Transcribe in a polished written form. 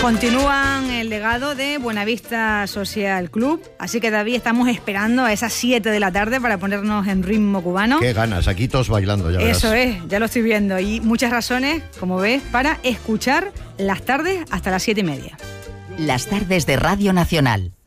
Continúan el legado de Buenavista Social Club, así que David, estamos esperando a esas 7 de la tarde para ponernos en ritmo cubano. Qué ganas, aquí todos bailando, ya verás. Eso es, ya lo estoy viendo, y muchas razones, como ves, para escuchar las tardes hasta las 7:30. Las tardes de Radio Nacional.